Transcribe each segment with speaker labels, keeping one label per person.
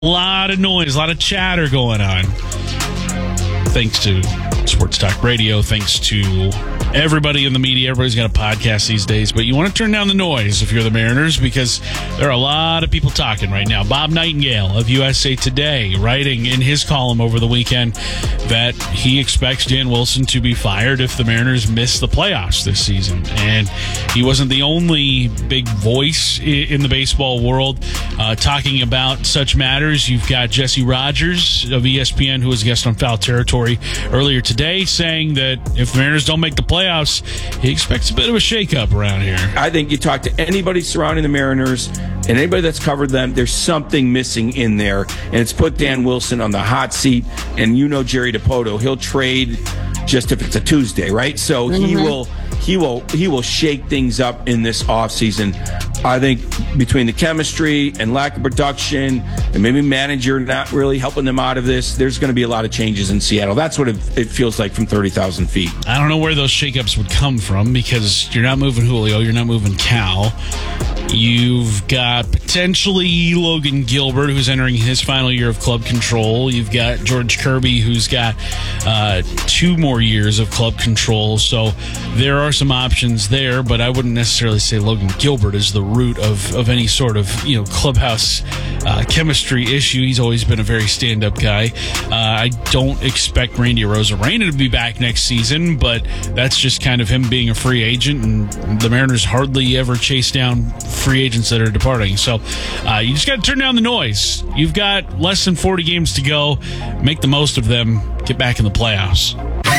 Speaker 1: A lot of noise, a lot of chatter going on. Thanks to Sports Talk Radio, thanks to everybody in the media. Everybody's got a podcast these days, but you want to turn down the noise if you're the Mariners because there are a lot of people talking right now. Bob Nightingale of USA Today writing in his column over the weekend that he expects Dan Wilson to be fired if the Mariners miss the playoffs this season. And he wasn't the only big voice in the baseball world talking about such matters. You've got Jesse Rogers of ESPN, who was a guest on Foul Territory earlier today, saying that if the Mariners don't make the playoffs, he expects a bit of a shakeup around here.
Speaker 2: I think you talk to anybody surrounding the Mariners and anybody that's covered them, there's something missing in there, and it's put Dan Wilson on the hot seat. And you know Jerry DiPoto, he'll trade just if it's a Tuesday, right? So he will shake things up in this offseason. I think between the chemistry and lack of production and maybe manager not really helping them out of this, there's going to be a lot of changes in Seattle. That's what it feels like from 30,000 feet.
Speaker 1: I don't know where those shakeups would come from because you're not moving Julio, you're not moving Cal. You've got potentially Logan Gilbert, who's entering his final year of club control. You've got George Kirby, who's got 2 more years of club control. So there are some options there, but I wouldn't necessarily say Logan Gilbert is the root of any sort of clubhouse chemistry issue. He's always been a very stand-up guy. I don't expect Randy Arozarena to be back next season, but that's just kind of him being a free agent, and the Mariners hardly ever chase down free agents that are departing. So you just got to turn down the noise. You've got less than 40 games to go. Make the most of them. Get back in the playoffs.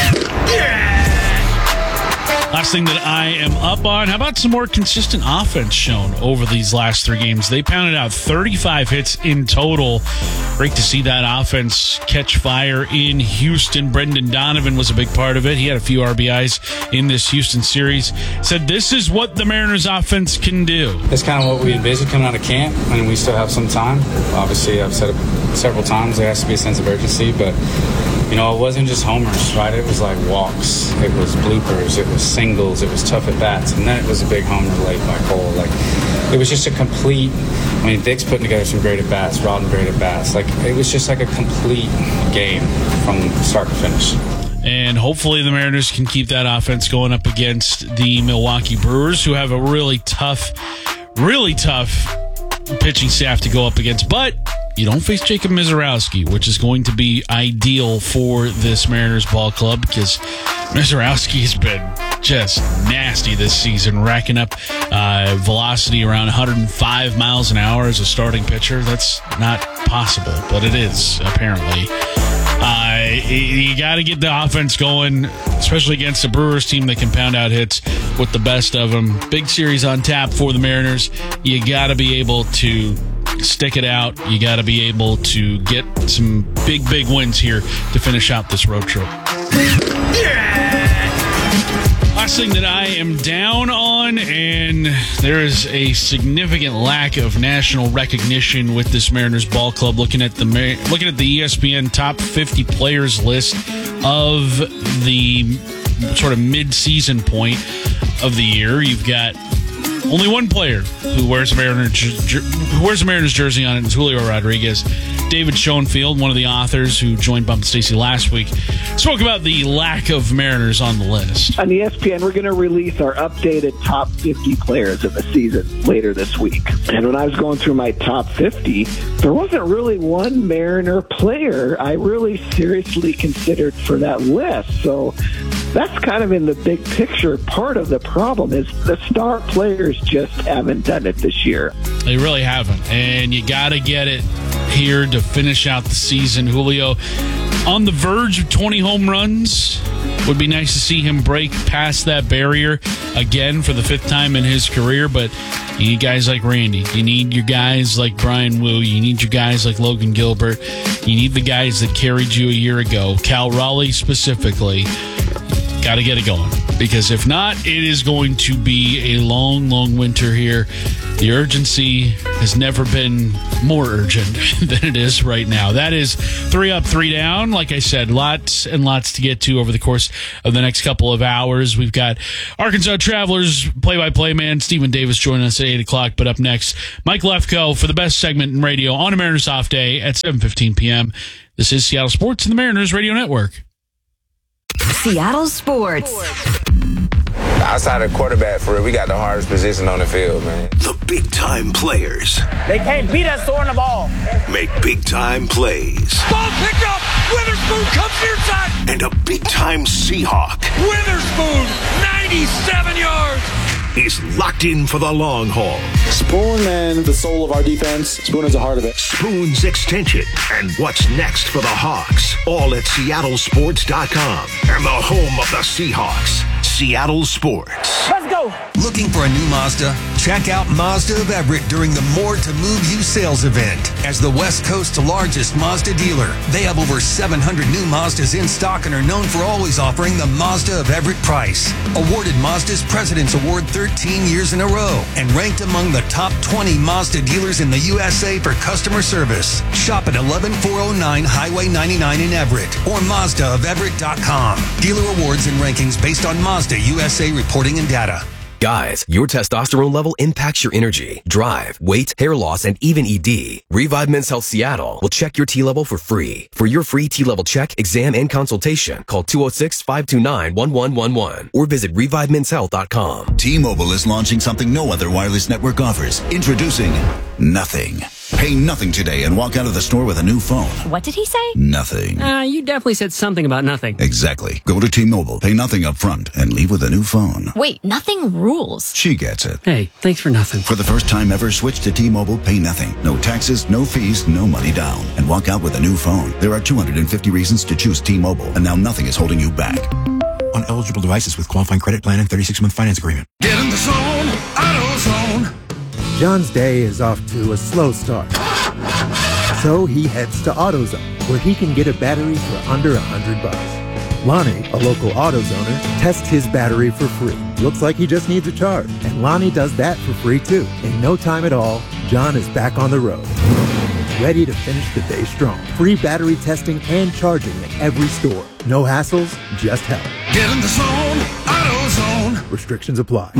Speaker 1: Last thing that I am up on, how about some more consistent offense shown over these last 3 games? They pounded out 35 hits in total. Great to see that offense catch fire in Houston. Brendan Donovan was a big part of it. He had a few RBIs in this Houston series. Said this is what the Mariners offense can do.
Speaker 3: That's kind of what we envisioned coming out of camp, and we still have some time. Obviously, I've said it several times, there has to be a sense of urgency, but it wasn't just homers, right? It was like walks, it was bloopers, it was singles, it was tough at bats, and then it was a big homer late by Cole. It was just a complete. Dick's putting together some great at bats, Rodden great at bats. It was just like a complete game from start to finish.
Speaker 1: And hopefully the Mariners can keep that offense going up against the Milwaukee Brewers, who have a really tough pitching staff to go up against. But you don't face Jacob Mizorowski, which is going to be ideal for this Mariners ball club because Mizorowski has been just nasty this season, racking up velocity around 105 miles an hour as a starting pitcher. That's not possible, but it is, apparently. You got to get the offense going, especially against a Brewers team that can pound out hits with the best of them. Big series on tap for the Mariners. You got to be able to stick it out. You got to be able to get some big wins here to finish out this road trip. Last thing that I am down on, and there is a significant lack of national recognition with this Mariners ball club. Looking at the ESPN top 50 players list of the sort of mid-season point of the year, you've got only one player who wears a Mariners jersey on it, is Julio Rodriguez. David Schoenfield, one of the authors who joined Bump and Stacy last week, spoke about the lack of Mariners on the list.
Speaker 4: On ESPN, we're going to release our updated top 50 players of the season later this week. And when I was going through my top 50, there wasn't really one Mariner player I really seriously considered for that list. So that's kind of in the big picture. Part of the problem is the star players just haven't done it this year.
Speaker 1: They really haven't. And you got to get it here to finish out the season. Julio on the verge of 20 home runs. Would be nice to see him break past that barrier again for the 5th time in his career, but you need guys like Randy. You need your guys like Brian Wu. You need your guys like Logan Gilbert. You need the guys that carried you a year ago. Cal Raleigh specifically. Got to get it going, because if not, it is going to be a long winter here The urgency has never been more urgent than it is right now. That is 3 up, 3 down. Like I said, lots and lots to get to over the course of the next couple of hours. We've got Arkansas Travelers play-by-play man Stephen Davis joining us at 8 o'clock. But up next, Mike Lefko for the best segment in radio on a Mariners off day at 7:15 p.m. This is Seattle Sports and the Mariners Radio Network.
Speaker 5: Seattle Sports.
Speaker 6: Outside of quarterback, for real, we got the hardest position on the field, man.
Speaker 7: The big-time players.
Speaker 8: They can't beat us throwing the ball.
Speaker 7: Make big-time plays.
Speaker 8: Ball picked up. Witherspoon comes near side.
Speaker 7: And a big-time Seahawk.
Speaker 8: Witherspoon, 97 yards.
Speaker 7: Is locked in for the long haul.
Speaker 9: Spoon and the soul of our defense. Spoon is the heart of it.
Speaker 7: Spoon's extension. And what's next for the Hawks. All at SeattleSports.com. And the home of the Seahawks. Seattle Sports.
Speaker 8: Let's go.
Speaker 10: Looking for a new Mazda? Check out Mazda of Everett during the More to Move You sales event. As the West Coast's largest Mazda dealer, they have over 700 new Mazdas in stock and are known for always offering the Mazda of Everett price. Awarded Mazda's President's Award 13 years in a row and ranked among the top 20 Mazda dealers in the USA for customer service. Shop at 11409 Highway 99 in Everett or MazdaofEverett.com. Dealer awards and rankings based on Mazda USA reporting and data.
Speaker 11: Guys, your testosterone level impacts your energy, drive, weight, hair loss, and even ED. Revive Men's Health Seattle will check your T level for free. For your free T level check, exam, and consultation, call 206-529-1111 or visit ReviveMen'sHealth.com.
Speaker 12: T-Mobile is launching something no other wireless network offers. Introducing Nothing. Pay nothing today and walk out of the store with a new phone.
Speaker 5: What did he say?
Speaker 12: Nothing.
Speaker 13: You definitely said something about nothing.
Speaker 12: Exactly. Go to T-Mobile, pay nothing up front, and leave with a new phone.
Speaker 5: Wait, nothing rules.
Speaker 12: She gets it.
Speaker 13: Hey, thanks for nothing.
Speaker 12: For the first time ever, switch to T-Mobile, pay nothing. No taxes, no fees, no money down. And walk out with a new phone. There are 250 reasons to choose T-Mobile, and now nothing is holding you back.
Speaker 14: On eligible devices with qualifying credit plan and 36-month finance agreement.
Speaker 15: Get in the zone, AutoZone.
Speaker 16: John's day is off to a slow start. So he heads to AutoZone, where he can get a battery for under $100. Lonnie, a local AutoZoner, tests his battery for free. Looks like he just needs a charge. And Lonnie does that for free too. In no time at all, John is back on the road. Ready to finish the day strong. Free battery testing and charging at every store. No hassles, just help.
Speaker 15: Get in the zone, AutoZone.
Speaker 16: Restrictions apply.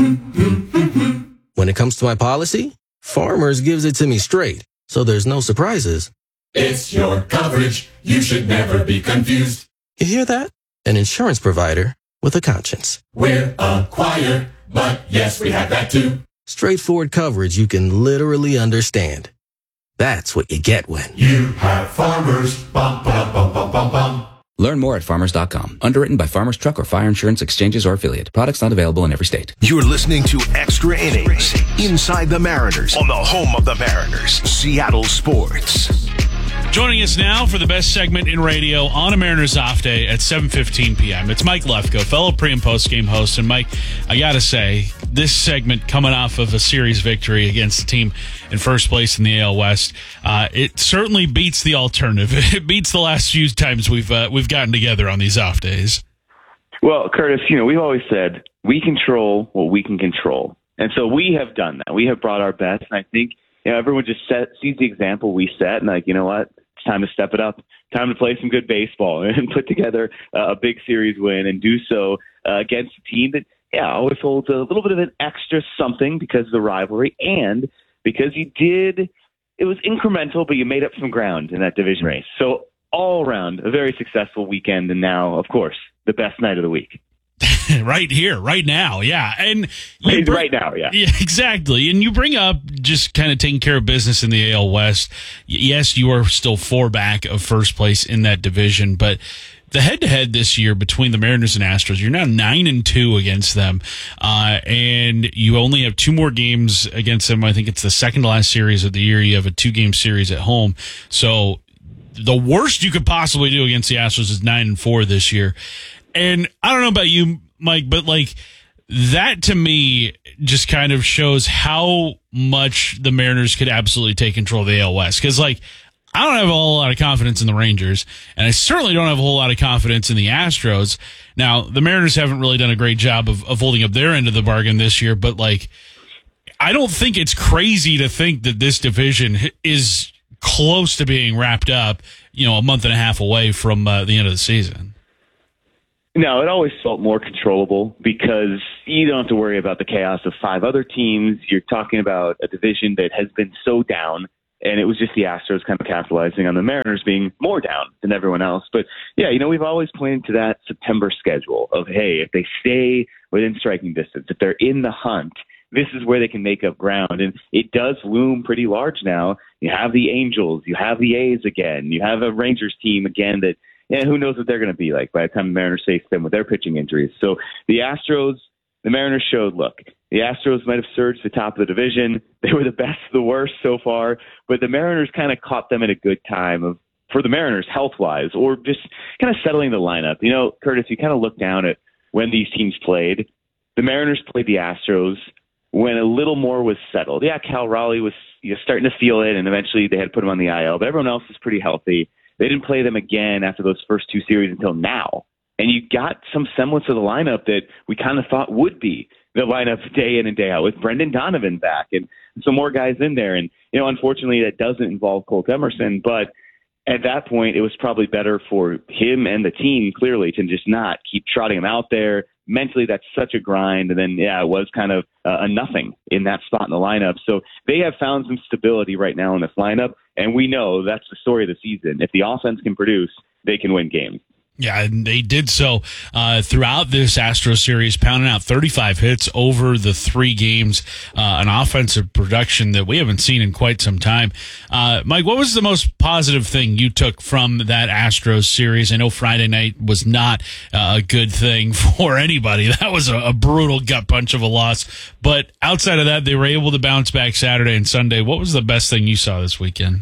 Speaker 17: When it comes to my policy, Farmers gives it to me straight, so there's no surprises.
Speaker 18: It's your coverage. You should never be confused.
Speaker 17: You hear that? An insurance provider with a conscience.
Speaker 18: We're a choir, but yes, we have that too.
Speaker 17: Straightforward coverage you can literally understand. That's what you get when
Speaker 18: you have Farmers. Bum, bum, bum, bum, bum, bum.
Speaker 19: Learn more at farmers.com. Underwritten by Farmers Truck or Fire Insurance Exchanges or Affiliate. Products not available in every state.
Speaker 7: You're listening to Extra Innings Inside the Mariners on the home of the Mariners, Seattle Sports.
Speaker 1: Joining us now for the best segment in radio on a Mariners off day at 7:15 p.m. It's Mike Lefko, fellow pre- and post-game host. And Mike, I got to say, this segment coming off of a series victory against the team in first place in the AL West, it certainly beats the alternative. It beats the last few times we've gotten together on these off days.
Speaker 20: Well, Curtis, we've always said we control what we can control. And so we have done that. We have brought our best. And I think everyone just sees the example we set and you know what? It's time to step it up. Time to play some good baseball and put together a big series win and do so against a team that, always holds a little bit of an extra something because of the rivalry and because it was incremental, but you made up some ground in that division race. So all around, a very successful weekend, and now, of course, the best night of the week.
Speaker 1: Right here, right now, yeah. And
Speaker 20: right now, yeah.
Speaker 1: Yeah, exactly. And you bring up just kind of taking care of business in the AL West. Yes, you are still 4 back of first place in that division, but the head-to-head this year between the Mariners and Astros, you're now 9-2 against them, and you only have 2 more games against them. I think it's the second to last series of the year. You have a 2-game series at home. So the worst you could possibly do against the Astros is 9-4 this year. And I don't know about you, Mike, but that to me just kind of shows how much the Mariners could absolutely take control of the AL West. Because I don't have a whole lot of confidence in the Rangers, and I certainly don't have a whole lot of confidence in the Astros. Now, the Mariners haven't really done a great job of holding up their end of the bargain this year, but I don't think it's crazy to think that this division is close to being wrapped up, a month and a half away from the end of the season.
Speaker 20: No, it always felt more controllable because you don't have to worry about the chaos of 5 other teams. You're talking about a division that has been so down, and it was just the Astros kind of capitalizing on the Mariners being more down than everyone else. But, yeah, we've always pointed to that September schedule of, hey, if they stay within striking distance, if they're in the hunt, this is where they can make up ground. And it does loom pretty large now. You have the Angels, you have the A's again, you have a Rangers team again that, who knows what they're going to be like by the time the Mariners face them with their pitching injuries. So the Astros, the Mariners showed, look, the Astros might have surged to the top of the division. They were the best of the worst so far, but the Mariners kind of caught them at a good time for the Mariners health-wise, or just kind of settling the lineup. Curtis, you kind of look down at when these teams played. The Mariners played the Astros when a little more was settled. Yeah, Cal Raleigh was starting to feel it, and eventually they had to put him on the IL, but everyone else was pretty healthy. They didn't play them again after those first 2 series until now. And you got some semblance of the lineup that we kind of thought would be the lineup day in and day out, with Brendan Donovan back and some more guys in there. And, unfortunately that doesn't involve Colt Emerson, but at that point it was probably better for him and the team, clearly, to just not keep trotting him out there. Mentally, that's such a grind. And then, it was kind of a nothing in that spot in the lineup. So they have found some stability right now in this lineup. And we know that's the story of the season. If the offense can produce, they can win games.
Speaker 1: Yeah, and they did so throughout this Astros series, pounding out 35 hits over the 3 games, an offensive production that we haven't seen in quite some time. Mike, what was the most positive thing you took from that Astros series? I know Friday night was not a good thing for anybody. That was a brutal gut punch of a loss. But outside of that, they were able to bounce back Saturday and Sunday. What was the best thing you saw this weekend?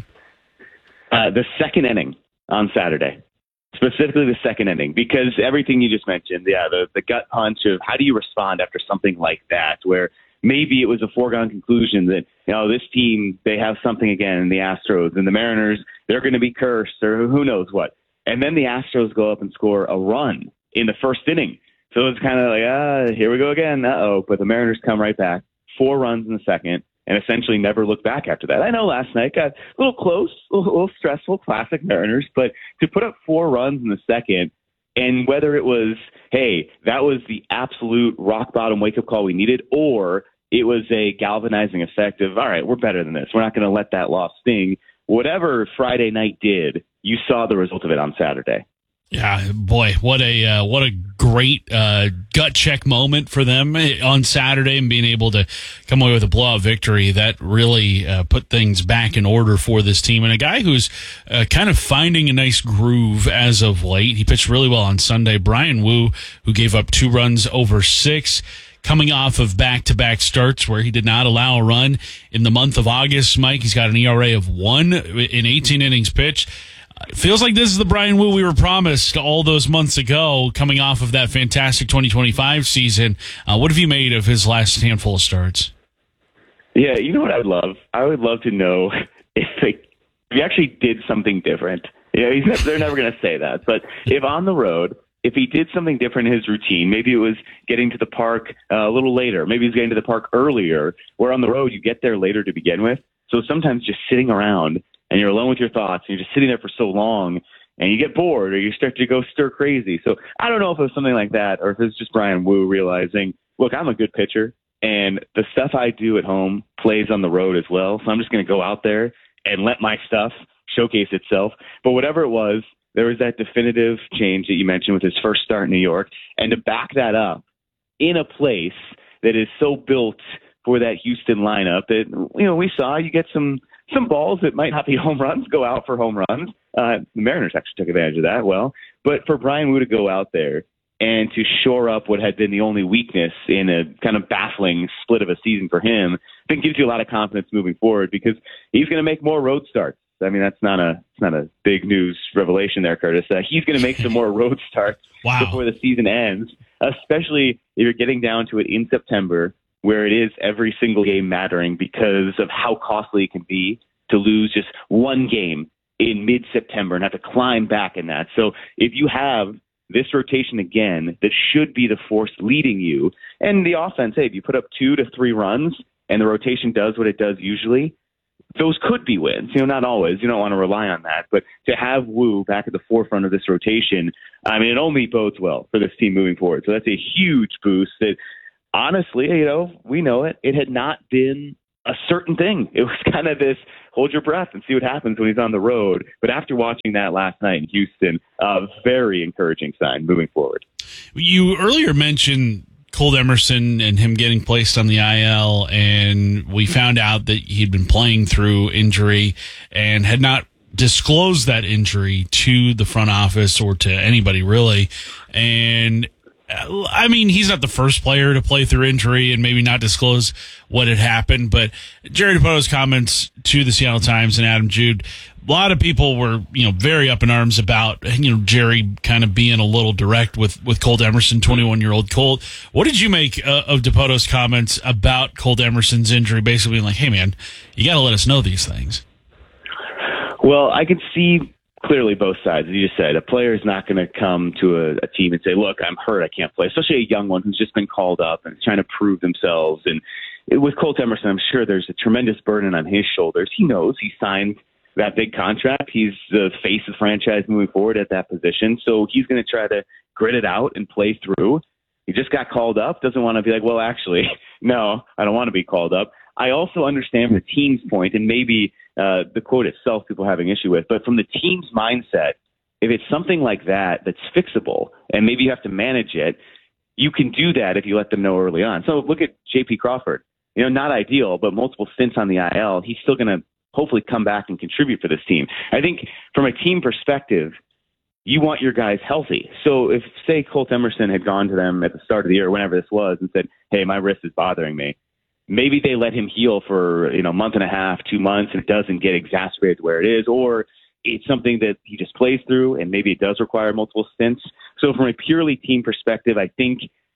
Speaker 20: The second inning on Saturday. Specifically the second inning, because everything you just mentioned, the gut punch of how do you respond after something like that, where maybe it was a foregone conclusion that, this team, they have something again in the Astros, and the Mariners, they're going to be cursed, or who knows what. And then the Astros go up and score a run in the first inning. So it's kind of like, here we go again. But the Mariners come right back, 4 runs in the second, and essentially never looked back after that. I know last night got a little close, a little stressful, classic Mariners, but to put up 4 runs in the second, and whether it was, hey, that was the absolute rock bottom wake-up call we needed, or it was a galvanizing effect of, all right, we're better than this. We're not going to let that loss sting. Whatever Friday night did, you saw the result of it on Saturday.
Speaker 1: Yeah, boy, what a great gut check moment for them on Saturday, and being able to come away with a blowout victory that really put things back in order for this team. And a guy who's kind of finding a nice groove as of late. He pitched really well on Sunday. Bryan Woo, who gave up 2 runs over 6. Coming off of back-to-back starts where he did not allow a run in the month of August, Mike, he's got an ERA of 1 in 18 innings pitched. It feels like this is the Bryan Woo we were promised all those months ago, coming off of that fantastic 2025 season. What have you made of his last handful of starts?
Speaker 20: Yeah, you know what I would love? I would love to know if he actually did something different. They're never going to say that. But if on the road, if he did something different in his routine, maybe it was getting to the park a little later, maybe he's getting to the park earlier, where on the road you get there later to begin with. So sometimes just sitting around and you're alone with your thoughts, and you're just sitting there for so long, and you get bored, or you start to go stir crazy. So I don't know if it was something like that, or if it's just Bryan Woo realizing, look, I'm a good pitcher, and the stuff I do at home plays on the road as well, so I'm just going to go out there and let my stuff showcase itself. But whatever it was, there was that definitive change that you mentioned with his first start in New York, and to back that up in a place that is so built for that Houston lineup that, we saw you get some balls that might not be home runs go out for home runs. The Mariners actually took advantage of that well. But for Bryan Woo to go out there and to shore up what had been the only weakness in a kind of baffling split of a season for him, I think gives you a lot of confidence moving forward, because he's going to make more road starts. I mean, it's not a big news revelation there, Curtis. He's going to make some more road starts before the season ends, especially if you're getting down to it in September, where it is every single game mattering because of how costly it can be to lose just one game in mid-September and have to climb back in that. So if you have this rotation again that should be the force leading you, and the offense, hey, if you put up 2 to 3 runs and the rotation does what it does usually, those could be wins. Not always. You don't want to rely on that. But to have Wu back at the forefront of this rotation, I mean, it only bodes well for this team moving forward. So that's a huge boost that, honestly, we know it. It had not been a certain thing. It was kind of this hold your breath and see what happens when he's on the road. But after watching that last night in Houston, a very encouraging sign moving forward.
Speaker 1: You earlier mentioned Colt Emerson and him getting placed on the IL, and we found out that he'd been playing through injury and had not disclosed that injury to the front office or to anybody really. And I mean, he's not the first player to play through injury and maybe not disclose what had happened, but Jerry Dipoto's comments to the Seattle Times and Adam Jude, a lot of people were, very up in arms about, Jerry kind of being a little direct with Colt Emerson, 21-year-old Colt. What did you make of Dipoto's comments about Colt Emerson's injury, basically being like, hey, man, you got to let us know these things?
Speaker 20: Well, I can see clearly both sides. As you just said, a player is not going to come to a team and say, look, I'm hurt, I can't play, especially a young one who's just been called up and trying to prove themselves. And with Colt Emerson, I'm sure there's a tremendous burden on his shoulders. He knows he signed that big contract. He's the face of the franchise moving forward at that position. So he's going to try to grit it out and play through. He just got called up, doesn't want to be like, well, actually, no, I don't want to be called up. I also understand the team's point, and maybe the quote itself people having issue with, but from the team's mindset, if it's something like that that's fixable and maybe you have to manage it, you can do that if you let them know early on. So look at J.P. Crawford. Not ideal, but multiple stints on the IL. He's still going to hopefully come back and contribute for this team. I think from a team perspective, you want your guys healthy. So if, say, Colt Emerson had gone to them at the start of the year, whenever this was, and said, hey, my wrist is bothering me, maybe they let him heal for, a month and a half, 2 months, and it doesn't get exacerbated to where it is, or it's something that he just plays through, and maybe it does require multiple stints. So from a purely team perspective, I think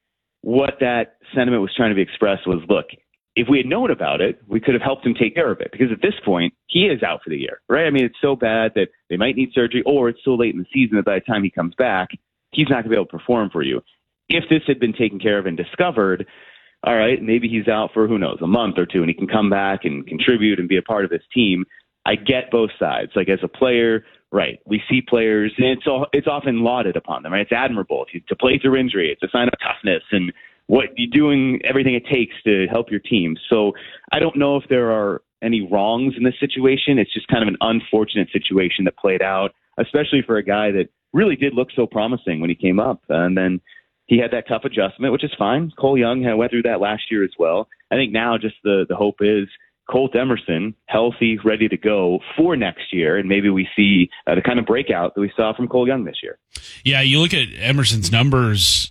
Speaker 20: what that sentiment was trying to be expressed was, look, if we had known about it, we could have helped him take care of it, because at this point, he is out for the year, right? I mean, it's so bad that they might need surgery, or it's so late in the season that by the time he comes back, he's not going to be able to perform for you. If this had been taken care of and discovered, all right, maybe he's out for, who knows, a month or two, and he can come back and contribute and be a part of this team. I get both sides. Like, as a player, right, we see players, and it's often lauded upon them, right? It's admirable. To play through injury, it's a sign of toughness and what you're doing, everything it takes to help your team. So I don't know if there are any wrongs in this situation. It's just kind of an unfortunate situation that played out, especially for a guy that really did look so promising when he came up. And then he had that tough adjustment, which is fine. Cole Young went through that last year as well. I think now just the hope is Colt Emerson, healthy, ready to go for next year, and maybe we see the kind of breakout that we saw from Cole Young this year.
Speaker 1: Yeah, you look at Emerson's numbers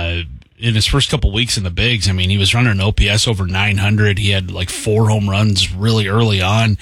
Speaker 1: in his first couple weeks in the bigs. I mean, he was running an OPS over 900. He had like 4 home runs really early on.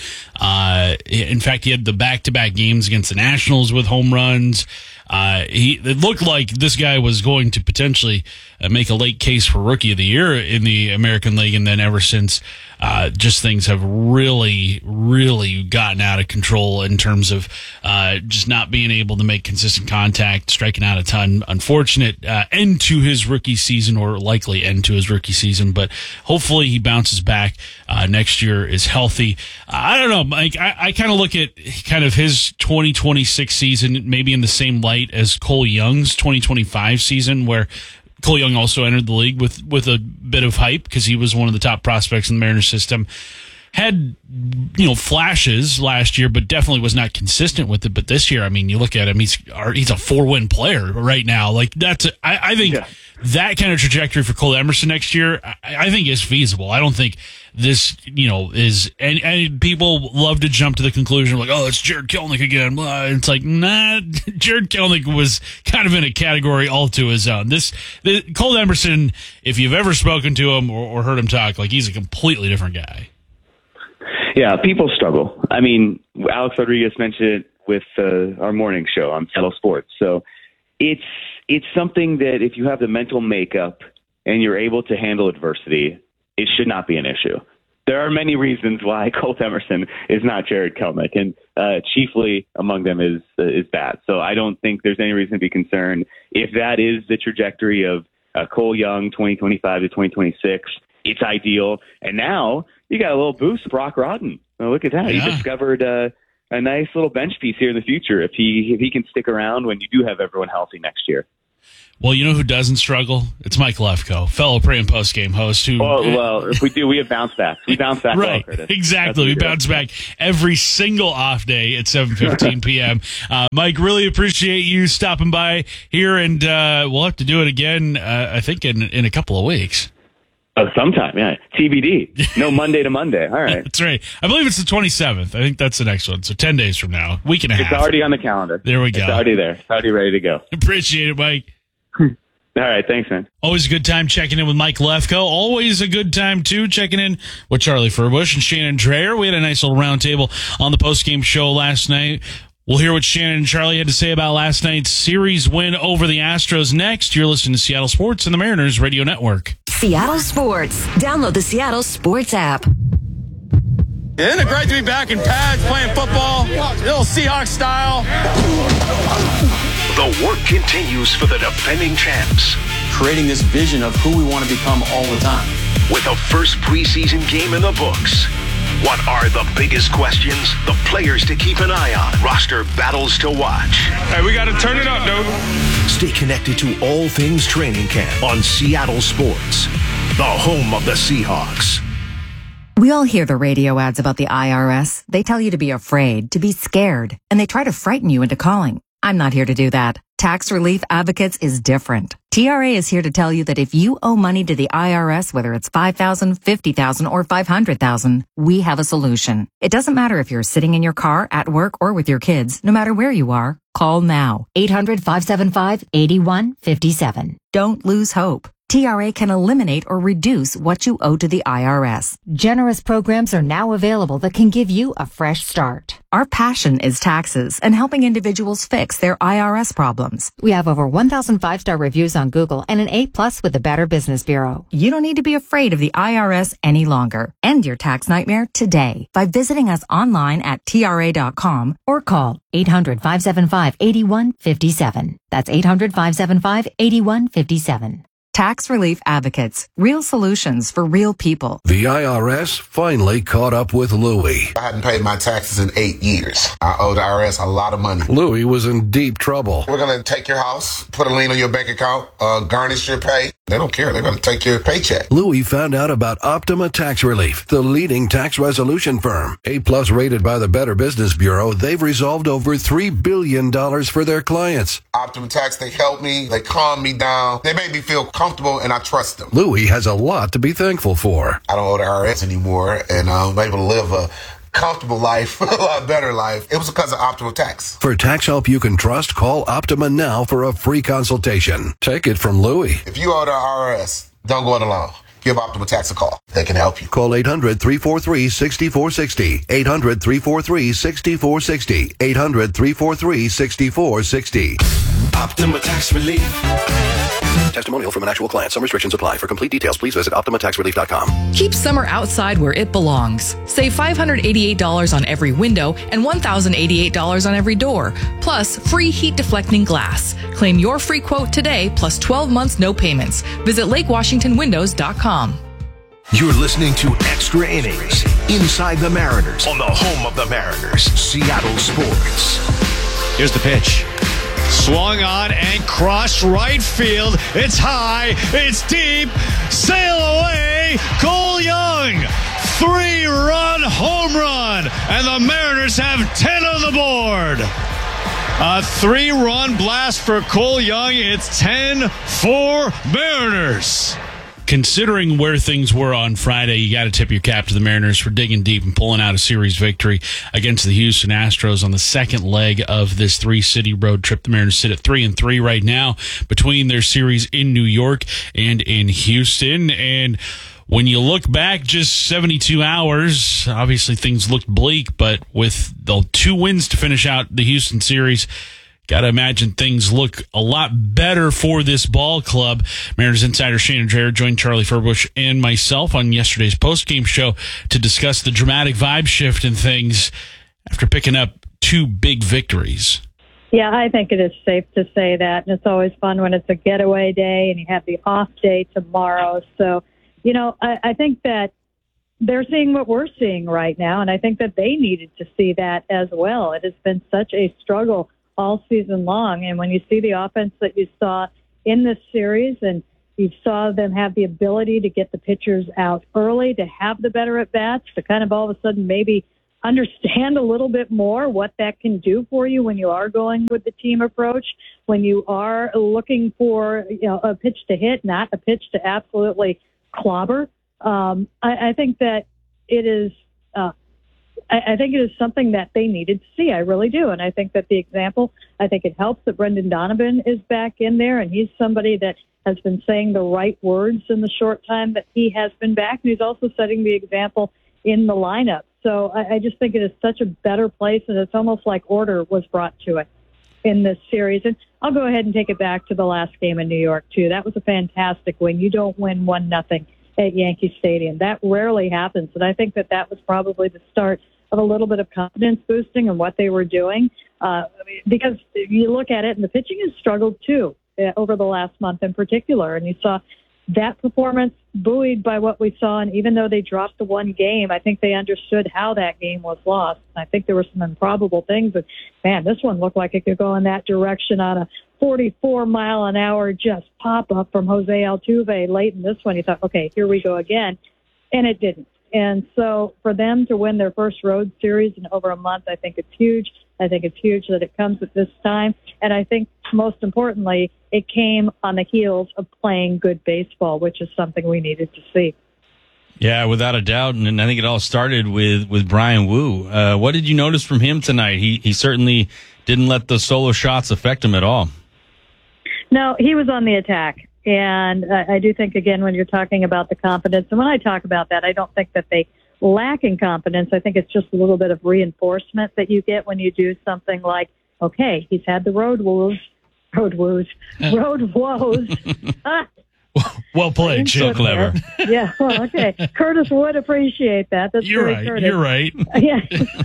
Speaker 1: In fact, he had the back-to-back games against the Nationals with home runs. It looked like this guy was going to potentially make a late case for Rookie of the Year in the American League, and then ever since, just things have really, really gotten out of control in terms of just not being able to make consistent contact, striking out a ton. Unfortunate end to his rookie season, or likely end to his rookie season, but hopefully he bounces back next year, is healthy. I don't know, Mike. I kind of look at kind of his 2026 season maybe in the same light as Cole Young's 2025 season, where Cole Young also entered the league with a bit of hype because he was one of the top prospects in the Mariners system. Had, flashes last year, but definitely was not consistent with it. But this year, I mean, you look at him, he's a 4-win player right now. Like, I think that kind of trajectory for Cole Emerson next year, I think is feasible. I don't think this, is, and people love to jump to the conclusion like, oh, it's Jared Kelenic again. It's like, nah, Jared Kelenic was kind of in a category all to his own. Cole Emerson, if you've ever spoken to him or heard him talk, like, he's a completely different guy.
Speaker 20: Yeah, people struggle. I mean, Alex Rodriguez mentioned it with our morning show on Seattle Sports. So it's something that if you have the mental makeup and you're able to handle adversity, it should not be an issue. There are many reasons why Colt Emerson is not Jared Kelenic, and chiefly among them is bad. So I don't think there's any reason to be concerned. If that is the trajectory of Cole Young 2025 to 2026, it's ideal. And now you got a little boost of Brock Rodden. Oh, look at that.
Speaker 1: Yeah.
Speaker 20: He discovered a nice little bench piece here in the future if he can stick around when you do have everyone healthy next year.
Speaker 1: Well, you know who doesn't struggle? It's Mike Lefkoe, fellow pre- and post-game host. Who,
Speaker 20: well, if we do, we have bounce backs. We bounce back.
Speaker 1: Right,
Speaker 20: well,
Speaker 1: exactly. We bounce back every single off day at 7:15 p.m. Mike, really appreciate you stopping by here, and we'll have to do it again, I think, in a couple of weeks.
Speaker 20: Sometime, yeah. TBD. No Monday to Monday. All right.
Speaker 1: That's right. I believe it's the 27th. I think that's the next one. So 10 days from now, week and a half.
Speaker 20: It's already on the calendar.
Speaker 1: There we go.
Speaker 20: It's already there. It's already ready to go.
Speaker 1: Appreciate it, Mike.
Speaker 20: All right, thanks, man.
Speaker 1: Always a good time checking in with Mike Lefkoe. Always a good time, too, checking in with Charlie Furbush and Shannon Dreher. We had a nice little roundtable on the postgame show last night. We'll hear what Shannon and Charlie had to say about last night's series win over the Astros next. You're listening to Seattle Sports and the Mariners Radio Network.
Speaker 5: Seattle Sports. Download the Seattle Sports app.
Speaker 21: Isn't it great to be back in pads playing football? Little Seahawks style.
Speaker 7: The work continues for the defending champs.
Speaker 9: Creating this vision of who we want to become all the time.
Speaker 7: With the first preseason game in the books. What are the biggest questions? The players to keep an eye on. Roster battles to watch.
Speaker 21: Hey, we got to turn it up, dude.
Speaker 7: Stay connected to all things training camp on Seattle Sports, the home of the Seahawks.
Speaker 5: We all hear the radio ads about the IRS. They tell you to be afraid, to be scared, and they try to frighten you into calling. I'm not here to do that. Tax Relief Advocates is different. TRA is here to tell you that if you owe money to the IRS, whether it's $5,000, $50,000, or $500,000, we have a solution. It doesn't matter if you're sitting in your car, at work, or with your kids. No matter where you are, call now. 800-575-8157. Don't lose hope. TRA can eliminate or reduce what you owe to the IRS. Generous programs are now available that can give you a fresh start. Our passion is taxes and helping individuals fix their IRS problems. We have over 1,000 5-star reviews on Google and an A+ with the Better Business Bureau. You don't need to be afraid of the IRS any longer. End your tax nightmare today by visiting us online at TRA.com or call 800-575-8157. That's 800-575-8157. Tax Relief Advocates. Real solutions for real people.
Speaker 22: The IRS finally caught up with Louie.
Speaker 23: I hadn't paid my taxes in 8 years. I owe the IRS a lot of money.
Speaker 22: Louie was in deep trouble.
Speaker 23: We're going to take your house, put a lien on your bank account, garnish your pay. They don't care. They're going to take your paycheck.
Speaker 22: Louie found out about Optima Tax Relief, the leading tax resolution firm. A+ rated by the Better Business Bureau, they've resolved over $3 billion for their clients.
Speaker 23: Optima Tax, they helped me. They calmed me down. They made me feel comfortable, and I trust them.
Speaker 22: Louie has a lot to be thankful for.
Speaker 23: I don't owe the IRS anymore, and I'm able to live a comfortable life, a lot better life. It was because of Optima Tax.
Speaker 22: For tax help you can trust, call Optima now for a free consultation. Take it from Louie.
Speaker 23: If you owe the IRS, don't go it alone. Give Optima Tax a call. They can help you.
Speaker 22: Call 800-343-6460. 800-343-6460. 800-343-6460.
Speaker 7: Optima Tax Relief.
Speaker 22: Testimonial from an actual client. Some restrictions apply. For complete details, please visit OptimaTaxRelief.com.
Speaker 24: Keep summer outside where it belongs. Save $588 on every window and $1,088 on every door. Plus, free heat deflecting glass. Claim your free quote today, plus 12 months no payments. Visit LakeWashingtonWindows.com.
Speaker 7: You're listening to Extra Innings, Inside the Mariners, on the home of the Mariners, Seattle Sports.
Speaker 25: Here's the pitch. Swung on and crossed right field. It's high. It's deep. Sail away. Cole Young. 3-run home run. And the Mariners have 10 on the board. A 3-run blast for Cole Young. It's 10-4 Mariners.
Speaker 1: Considering where things were on Friday, you got to tip your cap to the Mariners for digging deep and pulling out a series victory against the Houston Astros on the second leg of this 3-city road trip. The Mariners sit at 3-3 right now between their series in New York and in Houston. And when you look back just 72 hours, obviously things looked bleak, but with the 2 wins to finish out the Houston series, got to imagine things look a lot better for this ball club. Mariners insider Shannon Dreher joined Charlie Furbush and myself on yesterday's postgame show to discuss the dramatic vibe shift in things after picking up 2 big victories.
Speaker 26: Yeah, I think it is safe to say that. And it's always fun when it's a getaway day and you have the off day tomorrow. So I think that they're seeing what we're seeing right now, and I think that they needed to see that as well. It has been such a struggle all season long, and when you see the offense that you saw in this series, and you saw them have the ability to get the pitchers out early, to have the better at-bats, to kind of all of a sudden maybe understand a little bit more what that can do for you when you are going with the team approach, when you are looking for a pitch to hit, not a pitch to absolutely clobber. I think that it is I think it is something that they needed to see. I really do. And I think that the example, I think it helps that Brendan Donovan is back in there, and he's somebody that has been saying the right words in the short time that he has been back. And he's also setting the example in the lineup. So I just think it is such a better place, and it's almost like order was brought to it in this series. And I'll go ahead and take it back to the last game in New York, too. That was a fantastic win. You don't win 1-0 at Yankee Stadium. That rarely happens. And I think that that was probably the start of a little bit of confidence boosting in what they were doing, because you look at it, and the pitching has struggled too over the last month in particular. And you saw that performance buoyed by what we saw. And even though they dropped the one game, I think they understood how that game was lost. I think there were some improbable things, but man, this one looked like it could go in that direction on a 44-mile-an-hour just pop up from Jose Altuve late in this one. You thought, okay, here we go again. And it didn't. And so for them to win their first road series in over a month, I think it's huge. I think it's huge that it comes at this time. And I think most importantly, it came on the heels of playing good baseball, which is something we needed to see.
Speaker 2: Yeah, without a doubt. And I think it all started with Brian Wu. What did you notice from him tonight? He certainly didn't let the solo shots affect him at all.
Speaker 26: No, he was on the attack. And I do think, again, when you're talking about the confidence, and when I talk about that, I don't think that they lack in confidence. I think it's just a little bit of reinforcement that you get when you do something like, okay, he's had the road woes.
Speaker 1: Well played,
Speaker 2: so clever.
Speaker 26: Yeah, well, okay. Curtis would appreciate that. That's
Speaker 1: you're
Speaker 26: really
Speaker 1: right.
Speaker 26: Curtis.
Speaker 1: You're right.
Speaker 26: Yeah,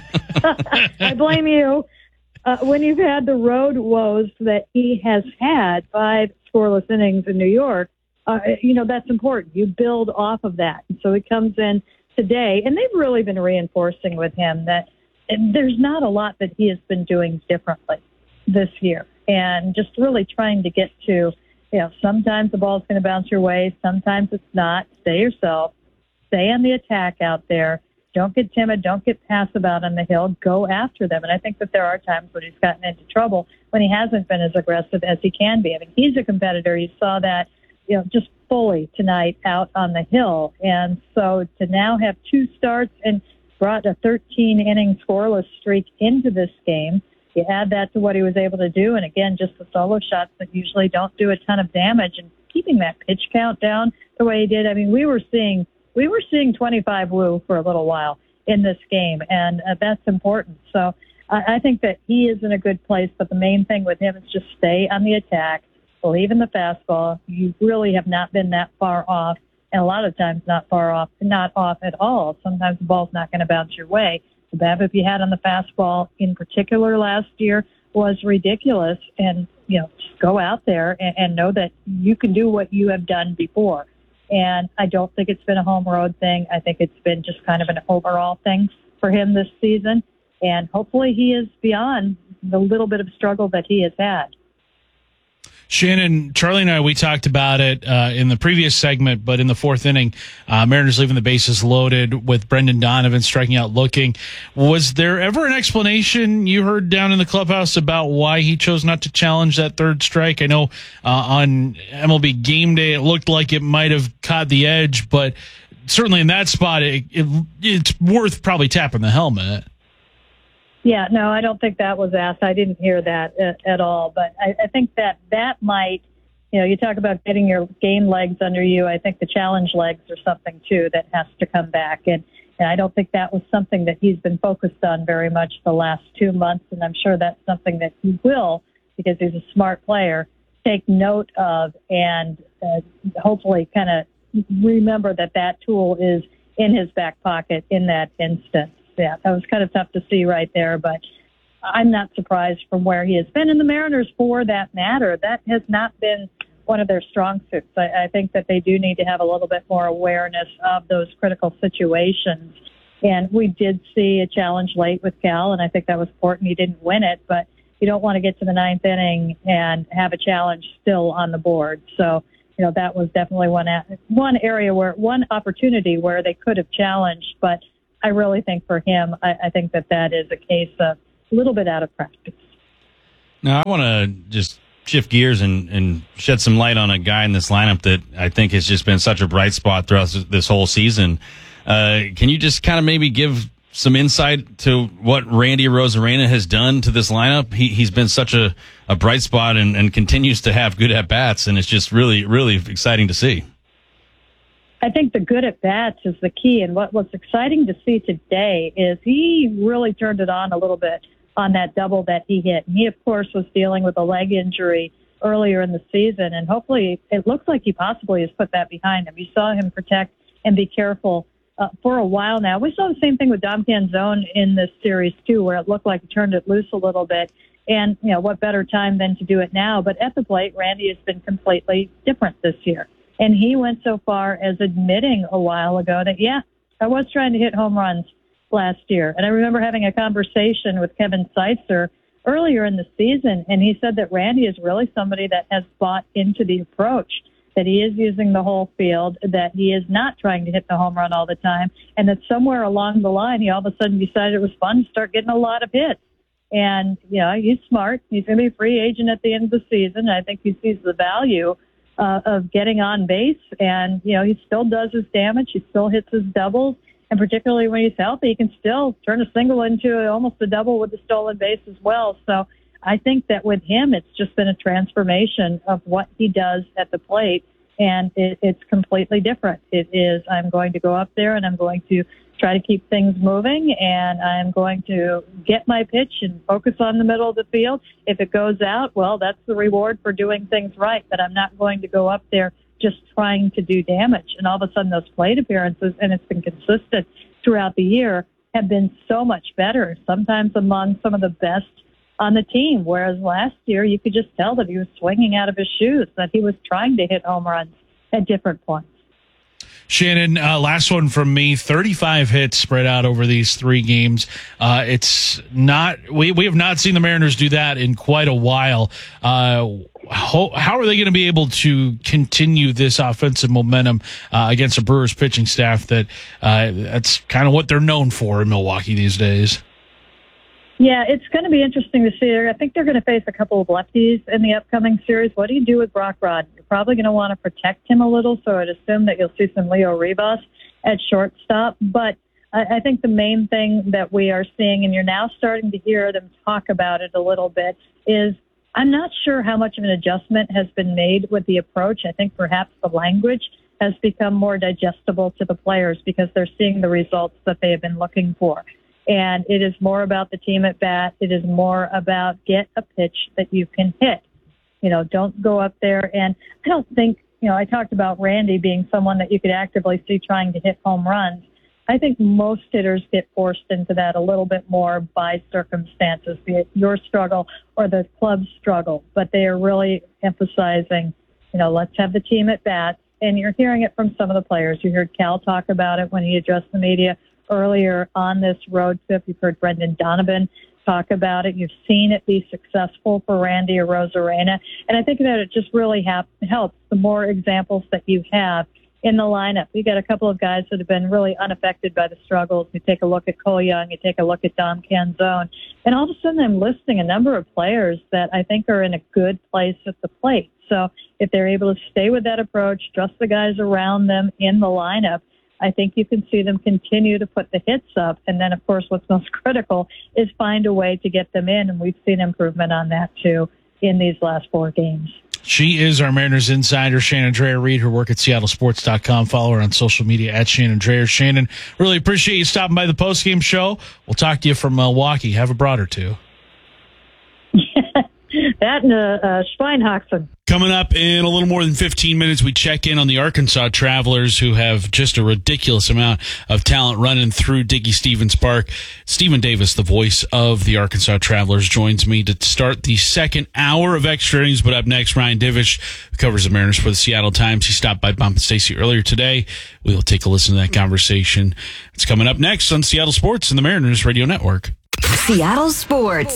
Speaker 26: I blame you. When you've had the road woes that he has had, 5 scoreless innings in New York, that's important. You build off of that. And so he comes in today, and they've really been reinforcing with him that there's not a lot that he has been doing differently this year. And just really trying to get to, sometimes the ball's going to bounce your way, sometimes it's not. Stay yourself. Stay on the attack out there. Don't get timid. Don't get passive out on the hill. Go after them. And I think that there are times when he's gotten into trouble when he hasn't been as aggressive as he can be. I mean, he's a competitor. You saw that, just fully tonight out on the hill. And so to now have 2 starts and brought a 13-inning scoreless streak into this game, you add that to what he was able to do. And again, just the solo shots that usually don't do a ton of damage, and keeping that pitch count down the way he did. I mean, we were seeing 25 Wu for a little while in this game, and that's important. So I think that he is in a good place, but the main thing with him is just stay on the attack, believe in the fastball. You really have not been that far off, and a lot of times not off at all. Sometimes the ball's not going to bounce your way. The BABIP you had on the fastball in particular last year was ridiculous, and just go out there and know that you can do what you have done before. And I don't think it's been a home road thing. I think it's been just kind of an overall thing for him this season. And hopefully he is beyond the little bit of struggle that he has had.
Speaker 1: Shannon, Charlie and I, we talked about it in the previous segment, but in the 4th inning, Mariners leaving the bases loaded with Brendan Donovan striking out looking. Was there ever an explanation you heard down in the clubhouse about why he chose not to challenge that 3rd strike? I know on MLB Game Day it looked like it might have caught the edge, but certainly in that spot it's worth probably tapping the helmet.
Speaker 26: Yeah, no, I don't think that was asked. I didn't hear that at all. But I think that might, you talk about getting your game legs under you. I think the challenge legs are something, too, that has to come back. And I don't think that was something that he's been focused on very much the last 2 months. And I'm sure that's something that he will, because he's a smart player, take note of and hopefully kind of remember that tool is in his back pocket in that instance. Yeah, that was kind of tough to see right there, but I'm not surprised from where he has been. And the Mariners, for that matter, that has not been one of their strong suits. I think that they do need to have a little bit more awareness of those critical situations. And we did see a challenge late with Cal, and I think that was important. He didn't win it, but you don't want to get to the ninth inning and have a challenge still on the board. So, that was definitely one area one opportunity where they could have challenged. But I really think for him, I think that is a case of a little bit out of practice.
Speaker 2: Now, I want to just shift gears and shed some light on a guy in this lineup that I think has just been such a bright spot throughout this whole season. Can you just kind of maybe give some insight to what Randy Arozarena has done to this lineup? He's been such a bright spot and continues to have good at-bats, and it's just really, really exciting to see.
Speaker 26: I think the good at-bats is the key, and what's exciting to see today is he really turned it on a little bit on that double that he hit. And he, of course, was dealing with a leg injury earlier in the season, and hopefully it looks like he possibly has put that behind him. You saw him protect and be careful for a while now. We saw the same thing with Dom Canzone in this series, too, where it looked like he turned it loose a little bit. And, what better time than to do it now? But at the plate, Randy has been completely different this year. And he went so far as admitting a while ago that, I was trying to hit home runs last year. And I remember having a conversation with Kevin Seitzer earlier in the season, and he said that Randy is really somebody that has bought into the approach, that he is using the whole field, that he is not trying to hit the home run all the time, and that somewhere along the line, he all of a sudden decided it was fun to start getting a lot of hits. And, he's smart. He's going to be a free agent at the end of the season. I think he sees the value of getting on base, and, he still does his damage. He still hits his doubles, and particularly when he's healthy, he can still turn a single into almost a double with the stolen base as well. So I think that with him, it's just been a transformation of what he does at the plate, and it's completely different. It is, I'm going to go up there and I'm going to try to keep things moving, and I'm going to get my pitch and focus on the middle of the field. If it goes out, well, that's the reward for doing things right, but I'm not going to go up there just trying to do damage. And all of a sudden those plate appearances, and it's been consistent throughout the year, have been so much better, sometimes among some of the best on the team, whereas last year you could just tell that he was swinging out of his shoes, that he was trying to hit home runs at different points.
Speaker 1: Shannon, last one from me, 35 hits spread out over these 3 games. It's not, we have not seen the Mariners do that in quite a while. How are they going to be able to continue this offensive momentum against a Brewers pitching staff that's kind of what they're known for in Milwaukee these days?
Speaker 26: Yeah, it's going to be interesting to see. I think they're going to face a couple of lefties in the upcoming series. What do you do with Brock Rod? You're probably going to want to protect him a little, so I'd assume that you'll see some Leo Rivas at shortstop. But I think the main thing that we are seeing, and you're now starting to hear them talk about it a little bit, is I'm not sure how much of an adjustment has been made with the approach. I think perhaps the language has become more digestible to the players because they're seeing the results that they have been looking for. And it is more about the team at bat. It is more about get a pitch that you can hit. Don't go up there. And I don't think, I talked about Randy being someone that you could actively see trying to hit home runs. I think most hitters get forced into that a little bit more by circumstances, be it your struggle or the club's struggle. But they are really emphasizing, let's have the team at bat. And you're hearing it from some of the players. You heard Cal talk about it when he addressed the media earlier on this road trip. You've heard Brendan Donovan talk about it. You've seen it be successful for Randy Arozarena. And I think that it just really helps the more examples that you have in the lineup. You got a couple of guys that have been really unaffected by the struggles. You take a look at Cole Young, you take a look at Dom Canzone, and all of a sudden I'm listing a number of players that I think are in a good place at the plate. So if they're able to stay with that approach, trust the guys around them in the lineup, I think you can see them continue to put the hits up. And then, of course, what's most critical is find a way to get them in. And we've seen improvement on that, too, in these last 4 games.
Speaker 1: She is our Mariners insider, Shannon Drayer. Read her work at seattlesports.com. Follow her on social media at Shannon Drayer. Shannon, really appreciate you stopping by the postgame show. We'll talk to you from Milwaukee. Have a broad or two.
Speaker 26: That and Schweinhaxen.
Speaker 1: Coming up in a little more than 15 minutes, we check in on the Arkansas Travelers, who have just a ridiculous amount of talent running through Dickey-Stevens Park. Stephen Davis, the voice of the Arkansas Travelers, joins me to start the second hour of Extra Innings. But up next, Ryan Divish, who covers the Mariners for the Seattle Times. He stopped by Bump and Stacy earlier today. We'll take a listen to that conversation. It's coming up next on Seattle Sports and the Mariners Radio Network.
Speaker 5: Seattle Sports.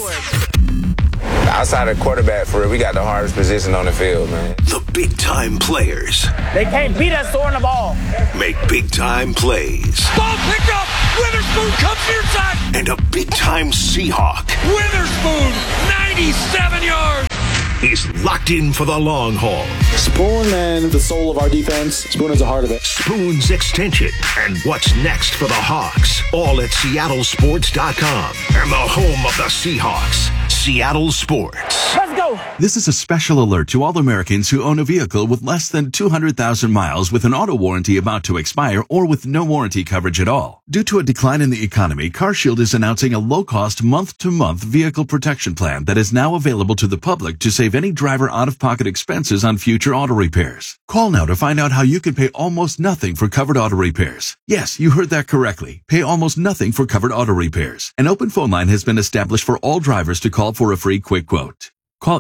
Speaker 3: Outside of quarterback, for real, we got the hardest position on the field, man.
Speaker 7: The big-time players.
Speaker 4: They can't beat us throwing the ball.
Speaker 7: Make big-time plays.
Speaker 15: Ball picked up. Witherspoon comes near side.
Speaker 7: And a big-time Seahawk.
Speaker 15: Witherspoon, 97 yards.
Speaker 7: He's locked in for the long haul.
Speaker 9: Spoon and the soul of our defense. Spoon is the heart of it.
Speaker 7: Spoon's extension. And what's next for the Hawks? All at SeattleSports.com. And the home of the Seahawks. Seattle Sports.
Speaker 4: Let's go.
Speaker 6: This is a special alert to all Americans who own a vehicle with less than 200,000 miles with an auto warranty about to expire or with no warranty coverage at all. Due to a decline in the economy, CarShield is announcing a low-cost month-to-month vehicle protection plan that is now available to the public to save any driver out-of-pocket expenses on future auto repairs. Call now to find out how you can pay almost nothing for covered auto repairs. Yes, you heard that correctly. Pay almost nothing for covered auto repairs. An open phone line has been established for all drivers to call for a free quick quote. Call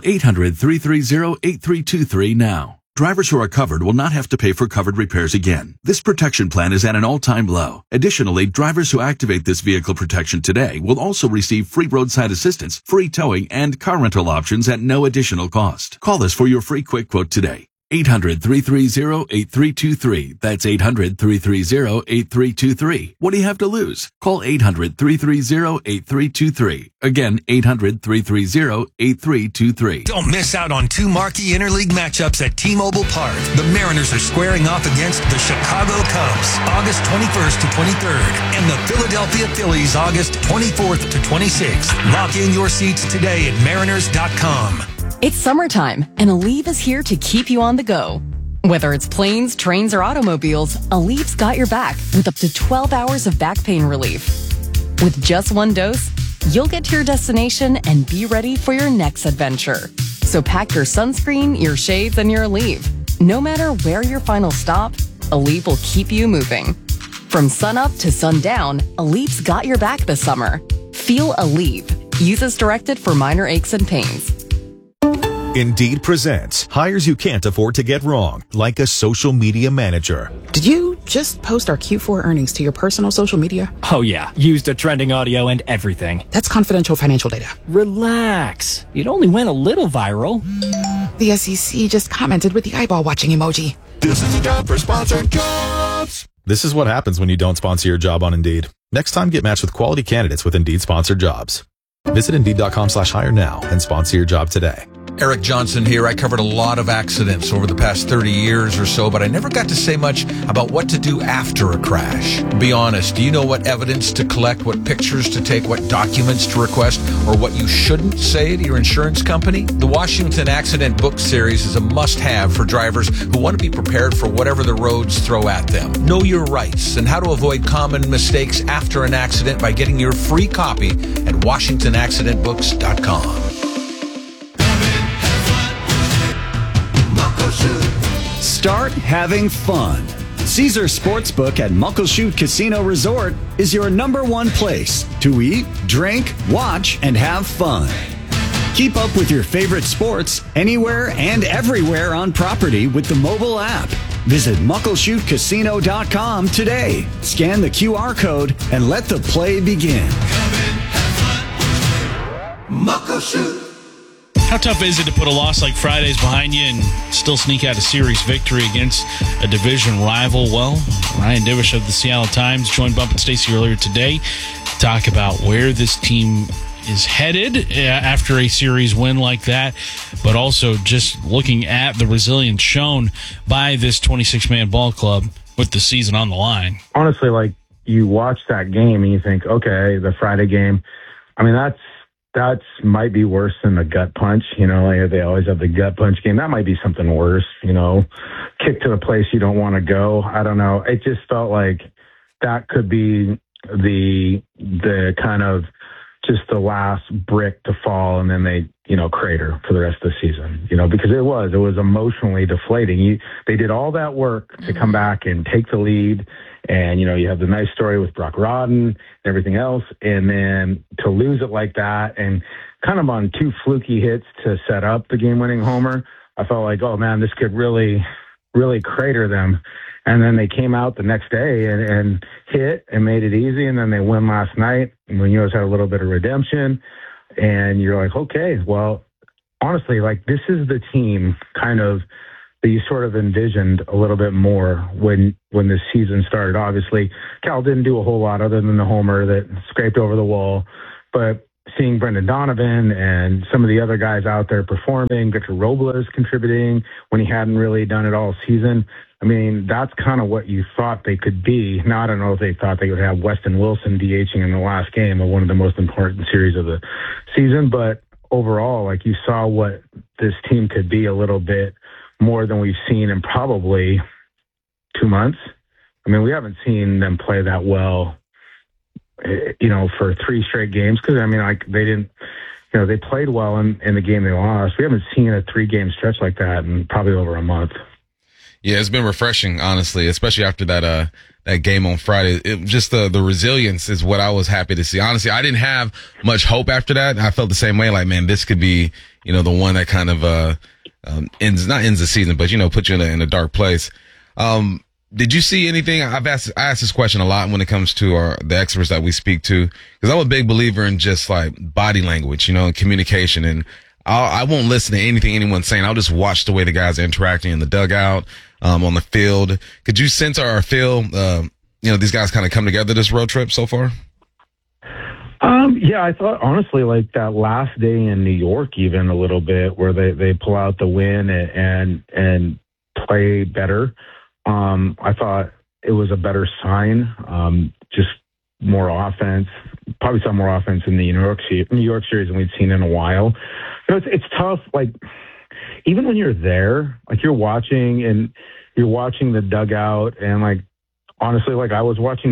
Speaker 6: 800-330-8323 now. Drivers who are covered will not have to pay for covered repairs again. This protection plan is at an all-time low. Additionally, drivers who activate this vehicle protection today will also receive free roadside assistance, free towing, and car rental options at no additional cost. Call us for your free quick quote today. 800-330-8323. That's 800-330-8323. What do you have to lose? Call 800-330-8323. Again, 800-330-8323.
Speaker 8: Don't miss out on two marquee interleague matchups at T-Mobile Park. The Mariners are squaring off against the Chicago Cubs, August 21st to 23rd, and the Philadelphia Phillies, August 24th to 26th. Lock in your seats today at mariners.com.
Speaker 10: It's summertime, and Aleve is here to keep you on the go. Whether it's planes, trains, or automobiles, Aleve's got your back with up to 12 hours of back pain relief. With just one dose, you'll get to your destination and be ready for your next adventure. So pack your sunscreen, your shades, and your Aleve. No matter where your final stop, Aleve will keep you moving. From sunup to sundown, Aleve's got your back this summer. Feel Aleve. Use as directed for minor aches and pains.
Speaker 11: Indeed presents hires you can't afford to get wrong, like a social media manager.
Speaker 27: Did you just post our Q4 earnings to your personal social media?
Speaker 13: Oh yeah, used a trending audio and everything.
Speaker 27: That's confidential financial data.
Speaker 13: Relax. It only went a little viral.
Speaker 27: The SEC just commented with the eyeball watching emoji.
Speaker 11: This is a job for sponsored jobs. This is what happens when you don't sponsor your job on Indeed. Next time, get matched with quality candidates with Indeed sponsored jobs. Visit Indeed.com/hire now and sponsor your job today.
Speaker 28: Eric Johnson here. I covered a lot of accidents over the past 30 years or so, but I never got to say much about what to do after a crash. Be honest, do you know what evidence to collect, what pictures to take, what documents to request, or what you shouldn't say to your insurance company? The Washington Accident Book Series is a must-have for drivers who want to be prepared for whatever the roads throw at them. Know your rights and how to avoid common mistakes after an accident by getting your free copy at WashingtonAccidentBooks.com.
Speaker 29: Start having fun. Caesar Sportsbook at Muckleshoot Casino Resort is your #1 place to eat, drink, watch, and have fun. Keep up with your favorite sports anywhere and everywhere on property with the mobile app. Visit MuckleshootCasino.com today. Scan the QR code and let the play begin.
Speaker 7: Muckleshoot.
Speaker 1: How tough is it to put a loss like Friday's behind you and still sneak out a series victory against a division rival? Well, Ryan Divish of the Seattle Times joined Bump and Stacy earlier today to talk about where this team is headed after a series win like that, but also just looking at the resilience shown by this 26-man ball club with the season on the line.
Speaker 30: Honestly, like, you watch that game and you think, okay, the Friday game, I mean, that might be worse than the gut punch. You know, like they always have the gut punch game. That might be something worse, you know, kick to the place you don't want to go. I don't know. It just felt like that could be the kind of just the last brick to fall, and then they, crater for the rest of the season, because it was emotionally deflating. They did all that work to come back and take the lead. And, you have the nice story with Brock Rodden and everything else. And then to lose it like that and kind of on 2 fluky hits to set up the game-winning homer, I felt like, oh, man, this could really, really crater them. And then they came out the next day and hit and made it easy. And then they win last night. And Munoz had a little bit of redemption. And you're like, okay, well, honestly, like this is the team kind of that you sort of envisioned a little bit more when this season started. Obviously, Cal didn't do a whole lot other than the homer that scraped over the wall. But seeing Brendan Donovan and some of the other guys out there performing, Victor Robles contributing when he hadn't really done it all season, I mean, that's kind of what you thought they could be. Now, I don't know if they thought they would have Weston Wilson DHing in the last game of one of the most important series of the season, but overall, like you saw what this team could be a little bit more than we've seen in probably 2 months. I mean, we haven't seen them play that well, for 3 straight games. Cause they didn't, they played well in the game they lost. We haven't seen a 3-game stretch like that in probably over a month.
Speaker 12: Yeah, it's been refreshing, honestly, especially after that game on Friday. Just the resilience is what I was happy to see. Honestly, I didn't have much hope after that. I felt the same way. Like, man, this could be, the one that kind of, ends the season, but put you in a dark place. Did you see anything? I asked this question a lot when it comes to the experts that we speak to, because I'm a big believer in just like body language, and communication. And I won't listen to anything anyone's saying. I'll just watch the way the guys are interacting in the dugout, on the field. Could you sense or feel, these guys kind of come together this road trip so far?
Speaker 30: Yeah, I thought honestly, like that last day in New York, even a little bit where they pull out the win and play better. I thought it was a better sign. Just more offense. Probably saw more offense in the New York series than we'd seen in a while. It's tough. Like even when you're there, like you're watching the dugout, and like honestly, like I was watching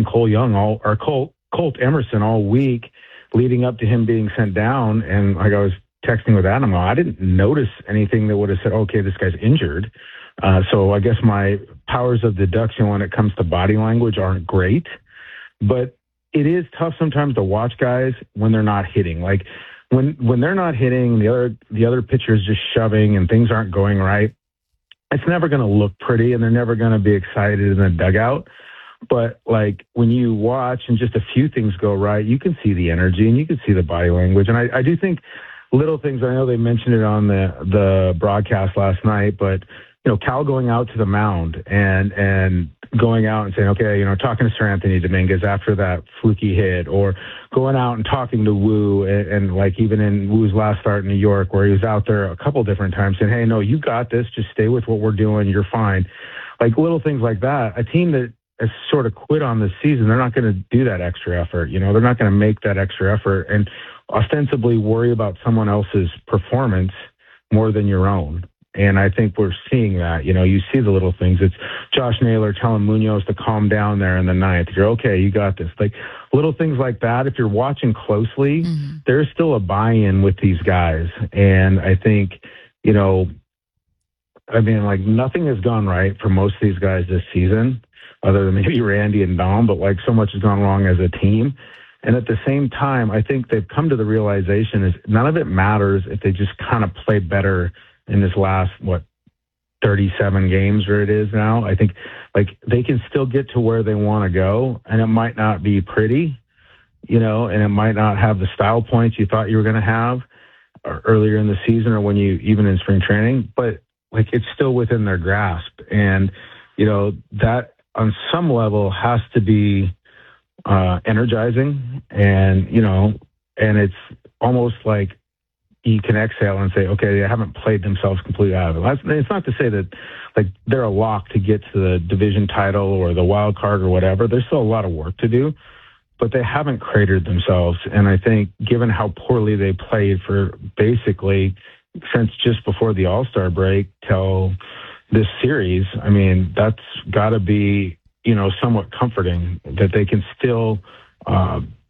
Speaker 30: Colt Emerson all week leading up to him being sent down, and like I was texting with Adam, I didn't notice anything that would have said, okay, this guy's injured. So I guess my powers of deduction when it comes to body language aren't great, but it is tough sometimes to watch guys when they're not hitting. Like when they're not hitting, the other pitcher is just shoving and things aren't going right. It's never going to look pretty, and they're never going to be excited in the dugout. But like when you watch and just a few things go right, you can see the energy and you can see the body language. And I do think little things, I know they mentioned it on the broadcast last night, but Cal going out to the mound and going out and saying, okay, talking to Sir Anthony Dominguez after that fluky hit, or going out and talking to Wu, and like even in Wu's last start in New York where he was out there a couple different times saying, hey, no, you got this. Just stay with what we're doing. You're fine. Like little things like that. A team that has sort of quit on this season, they're not going to do that extra effort. They're not going to make that extra effort and ostensibly worry about someone else's performance more than your own. And I think we're seeing that. You see the little things. It's Josh Naylor telling Munoz to calm down there in the ninth. You're okay. You got this. Like little things like that. If you're watching closely, there's still a buy-in with these guys. And I think, like nothing has gone right for most of these guys this season, other than maybe Randy and Dom, but like so much has gone wrong as a team. And at the same time, I think they've come to the realization is none of it matters if they just kind of play better in this last, 37 games where it is now. I think like they can still get to where they want to go, and it might not be pretty, and it might not have the style points you thought you were going to have earlier in the season or when you, even in spring training, but like it's still within their grasp. And, that on some level has to be energizing, and, and it's almost like you can exhale and say, okay, they haven't played themselves completely out of it. It's not to say that like they're a lock to get to the division title or the wild card or whatever. There's still a lot of work to do, but they haven't cratered themselves. And I think given how poorly they played for basically since just before the All-Star break till this series, I mean, that's got to be, somewhat comforting that they can still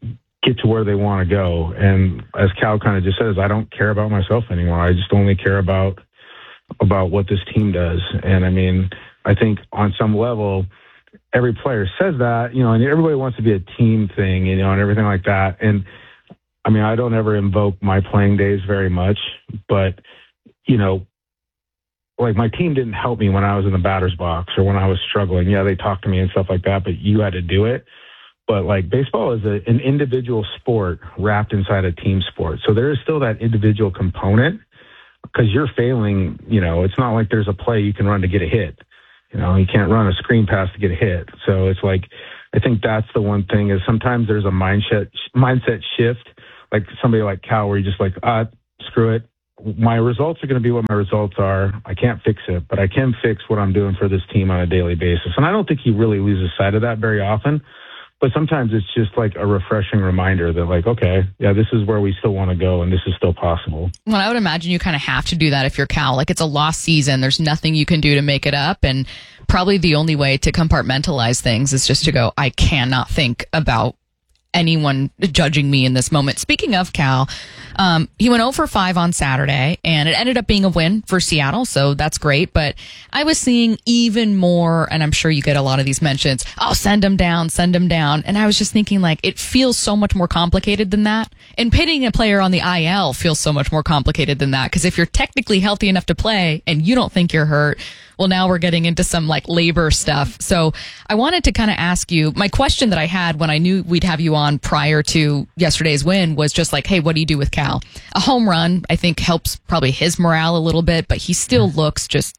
Speaker 30: get to where they want to go. And as Cal kind of just says, I don't care about myself anymore. I just only care about what this team does. And I mean, I think on some level, every player says that, you know, and everybody wants to be a team thing, you know, and everything like that. And I mean, I don't ever invoke my playing days very much, but, you know, like my team didn't help me when I was in the batter's box or when I was struggling. Yeah, they talked to me and stuff like that, but you had to do it. But like baseball is an individual sport wrapped inside a team sport. So there is still that individual component because you're failing, you know, it's not like there's a play you can run to get a hit. You know, you can't run a screen pass to get a hit. So it's like, I think that's the one thing is sometimes there's a mindset shift, like somebody like Cal where you're just like, screw it. My results are going to be what my results are. I can't fix it, but I can fix what I'm doing for this team on a daily basis. And I don't think he really loses sight of that very often. But sometimes it's just like a refreshing reminder that like, okay, yeah, this is where we still want to go and this is still possible.
Speaker 14: Well, I would imagine you kind of have to do that if you're Cal. Like it's a lost season. There's nothing you can do to make it up. And probably the only way to compartmentalize things is just to go, I cannot think about anyone judging me in this moment. Speaking of Cal, he went 0 for 5 on Saturday, and it ended up being a win for Seattle, so that's great. But I was seeing even more, and I'm sure you get a lot of these mentions, oh, send him down. And I was just thinking, like, it feels so much more complicated than that. And pitting a player on the IL feels so much more complicated than that, because if you're technically healthy enough to play and you don't think you're hurt, well, now we're getting into some like labor stuff. So I wanted to kind of ask you, my question that I had when I knew we'd have you on prior to yesterday's win was just like, hey, what do you do with Cal? A home run, I think, helps probably his morale a little bit, but he still looks just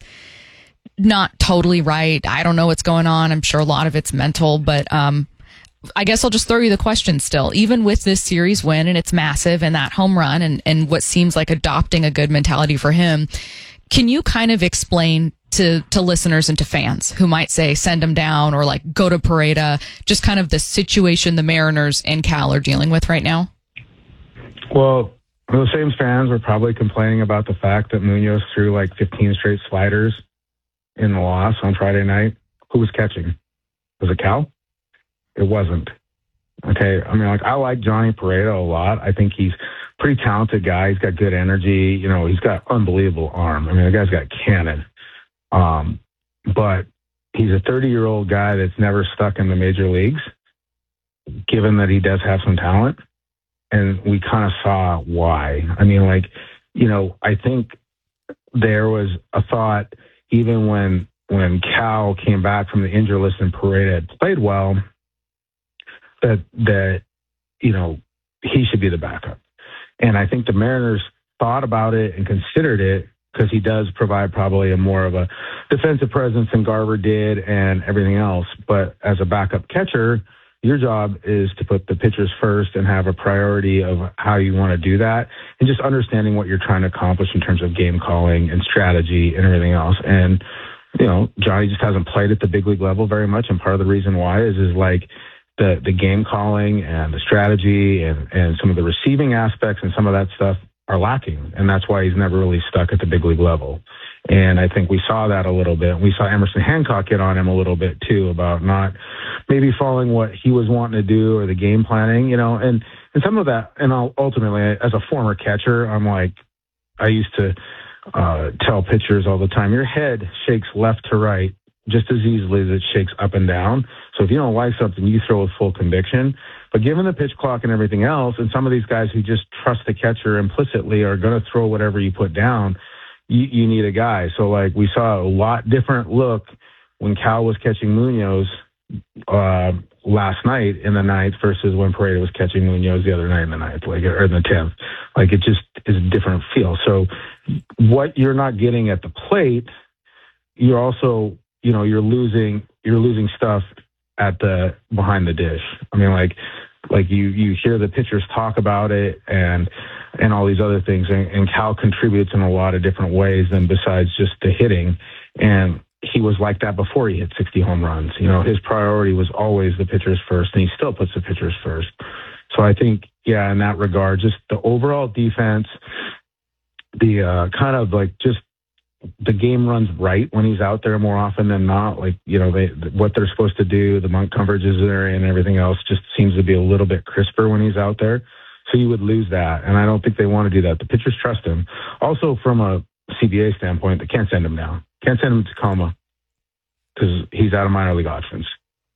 Speaker 14: not totally right. I don't know what's going on. I'm sure a lot of it's mental, but I guess I'll just throw you the question still. Even with this series win, and it's massive, and that home run, and what seems like adopting a good mentality for him, can you kind of explain to listeners and to fans who might say send him down or like go to Pareda, just kind of the situation the Mariners and Cal are dealing with right now?
Speaker 30: Well, those same fans were probably complaining about the fact that Munoz threw like 15 straight sliders in the loss on Friday night. Who was catching? Was it Cal? It wasn't. Okay. I mean, like, I like Johnny Pareda a lot. I think he's a pretty talented guy. He's got good energy. You know, he's got unbelievable arm. I mean, the guy's got cannon. But he's a 30-year-old guy that's never stuck in the major leagues, given that he does have some talent. And we kind of saw why. I mean, like, you know, I think there was a thought, even when Cal came back from the injury list and Pareda had played well, that, you know, he should be the backup. And I think the Mariners thought about it and considered it because he does provide probably a more of a defensive presence than Garver did and everything else. But as a backup catcher, your job is to put the pitchers first and have a priority of how you want to do that and just understanding what you're trying to accomplish in terms of game calling and strategy and everything else. And, you know, Johnny just hasn't played at the big league level very much. And part of the reason why is like the game calling and the strategy and some of the receiving aspects and some of that stuff are lacking. And that's why he's never really stuck at the big league level. And I think we saw that a little bit. We saw Emerson Hancock get on him a little bit too about not maybe following what he was wanting to do or the game planning, you know, and some of that. And ultimately, as a former catcher, I'm like, I used to tell pitchers all the time, your head shakes left to right just as easily as it shakes up and down. So if you don't like something, you throw with full conviction. But given the pitch clock and everything else, and some of these guys who just trust the catcher implicitly are going to throw whatever you put down, you need a guy. So, like, we saw a lot different look when Cal was catching Munoz last night in the ninth versus when Pareda was catching Munoz the other night in the ninth, like, or in the 10th. Like, it just is a different feel. So what you're not getting at the plate, you're also, you know, you're losing stuff at the behind the dish. I mean, like you hear the pitchers talk about it and all these other things, and Cal contributes in a lot of different ways than besides just the hitting. And he was like that before he hit 60 home runs. You know, his priority was always the pitchers first, and he still puts the pitchers first. So I think, yeah, in that regard, just the overall defense, the kind of like just the game runs right when he's out there more often than not. Like, what they're supposed to do, the monk coverages they're in and everything else just seems to be a little bit crisper when he's out there. So you would lose that. And I don't think they want to do that. The pitchers trust him. Also, from a CBA standpoint, they can't send him down. Can't send him to Tacoma because he's out of minor league options.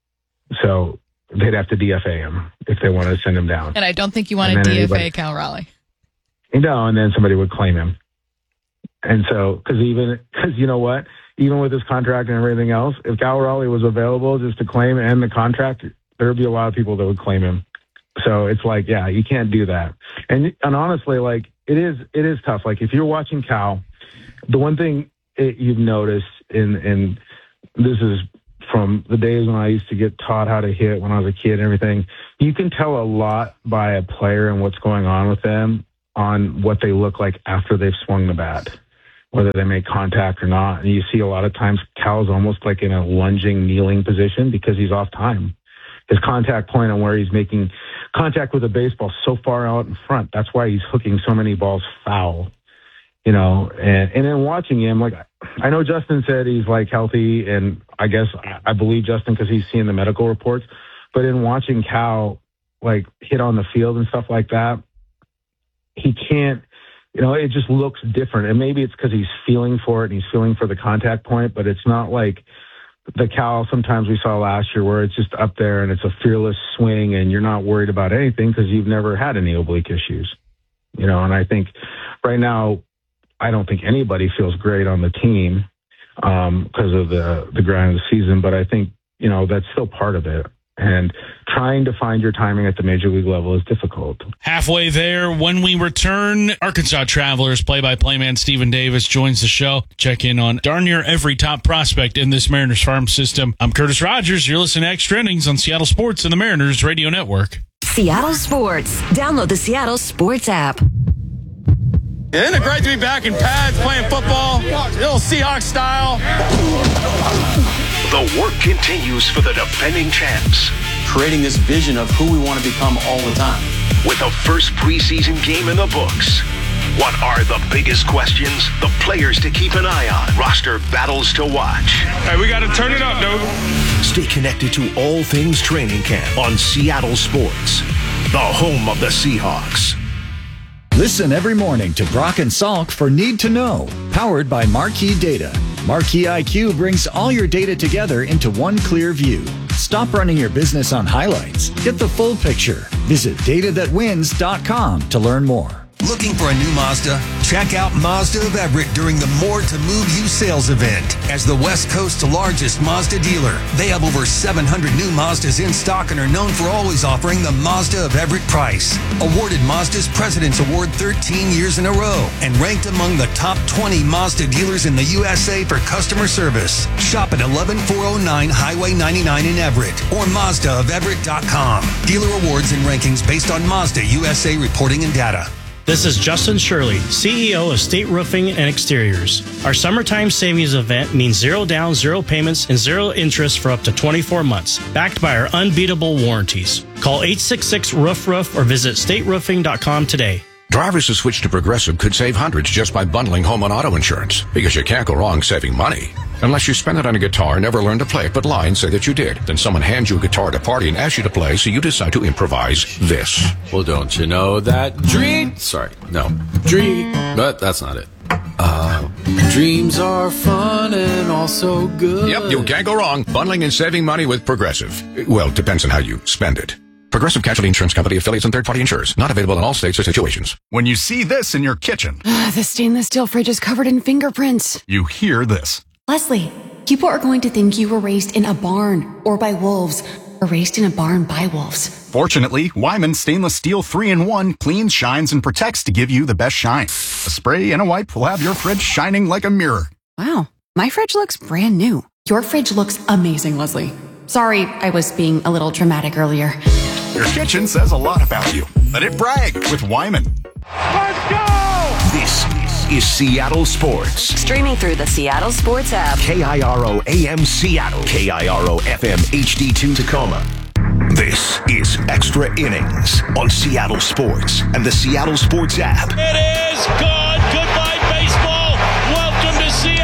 Speaker 30: So they'd have to DFA him if they wanted to send him down.
Speaker 14: And I don't think you want to DFA Cal Raleigh.
Speaker 30: No, and then somebody would claim him. And so, because you know what? Even with his contract and everything else, if Cal Raleigh was available just to claim and the contract, there would be a lot of people that would claim him. So it's like, yeah, you can't do that. And honestly, like, it is tough. Like, if you're watching Cal, the one thing you've noticed, and this is from the days when I used to get taught how to hit when I was a kid and everything, you can tell a lot by a player and what's going on with them on what they look like after they've swung the bat, whether they make contact or not. And you see a lot of times Cal's almost like in a lunging, kneeling position because he's off time. His contact point on where he's making contact with the baseball so far out in front. That's why he's hooking so many balls foul, and in watching him, like, I know Justin said he's like healthy, and I guess I believe Justin because he's seeing the medical reports, but in watching Cal like hit on the field and stuff like that, he can't, it just looks different. And maybe it's because he's feeling for it and he's feeling for the contact point, but it's not like the Cal sometimes we saw last year where it's just up there and it's a fearless swing and you're not worried about anything because you've never had any oblique issues, and I think right now, I don't think anybody feels great on the team because of the grind of the season, but I think, that's still part of it. And trying to find your timing at the major league level is difficult.
Speaker 1: Halfway there, when we return, Arkansas Travelers play-by-play man Stephen Davis joins the show. Check in on darn near every top prospect in this Mariners farm system. I'm Curtis Rogers. You're listening to Extra Innings on Seattle Sports and the Mariners Radio Network.
Speaker 16: Seattle Sports. Download the Seattle Sports app.
Speaker 17: Isn't it great to be back in pads playing football? Little Seahawks style.
Speaker 7: The work continues for the defending champs.
Speaker 18: Creating this vision of who we want to become all the time.
Speaker 7: With the first preseason game in the books. What are the biggest questions? The players to keep an eye on. Roster battles to watch.
Speaker 17: Hey, we got to turn it up, dude.
Speaker 7: Stay connected to all things training camp on Seattle Sports, the home of the Seahawks.
Speaker 29: Listen every morning to Brock and Salk for Need to Know, powered by Marquee Data. Marquee IQ brings all your data together into one clear view. Stop running your business on highlights. Get the full picture. Visit datathatwins.com to learn more.
Speaker 8: Looking for a new Mazda? Check out Mazda of Everett during the More to Move You sales event. As the West Coast's largest Mazda dealer, they have over 700 new Mazdas in stock and are known for always offering the Mazda of Everett price. Awarded Mazda's President's Award 13 years in a row and ranked among the top 20 Mazda dealers in the USA for customer service. Shop at 11409 Highway 99 in Everett or MazdaofEverett.com. Dealer awards and rankings based on Mazda USA reporting and data.
Speaker 19: This is Justin Shirley, CEO of State Roofing and Exteriors. Our summertime savings event means 0 down, 0 payments, and 0 interest for up to 24 months, backed by our unbeatable warranties. Call 866-ROOF-ROOF or visit stateroofing.com today.
Speaker 20: Drivers who switch to Progressive could save hundreds just by bundling home and auto insurance, because you can't go wrong saving money. Unless you spend it on a guitar, never learn to play it, but lie and say that you did. Then someone hands you a guitar at a party and asks you to play, so you decide to improvise this.
Speaker 21: Well, don't you know that dream... But that's not it. Dreams are fun and also good.
Speaker 20: Yep, you can't go wrong bundling and saving money with Progressive. Well, it depends on how you spend it. Progressive Casualty Insurance Company, affiliates, and third-party insurers. Not available in all states or situations.
Speaker 22: When you see this in your kitchen...
Speaker 27: The stainless steel fridge is covered in fingerprints.
Speaker 22: You hear this.
Speaker 27: Leslie, people are going to think you were raised in a barn or by wolves or raised in a barn by wolves.
Speaker 22: Fortunately, Wyman Stainless Steel 3-in-1 cleans, shines, and protects to give you the best shine. A spray and a wipe will have your fridge shining like a mirror.
Speaker 27: Wow, my fridge looks brand new. Your fridge looks amazing, Leslie. Sorry, I was being a little dramatic earlier.
Speaker 22: Your kitchen says a lot about you. Let it brag with Wyman.
Speaker 15: Let's go!
Speaker 7: This is Seattle Sports.
Speaker 16: Streaming through the Seattle Sports app.
Speaker 7: KIRO AM Seattle. KIRO FM HD2 Tacoma. This is Extra Innings on Seattle Sports and the Seattle Sports app.
Speaker 15: It is good. Goodbye, baseball. Welcome to Seattle.